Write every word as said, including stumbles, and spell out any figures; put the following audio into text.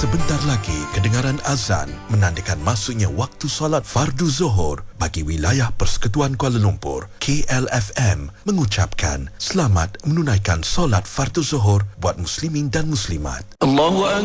Sebentar lagi, kedengaran azan menandakan masuknya waktu solat fardu Zuhur bagi wilayah Persekutuan Kuala Lumpur. K L F M mengucapkan selamat menunaikan solat fardu Zuhur buat muslimin dan muslimat. Allahu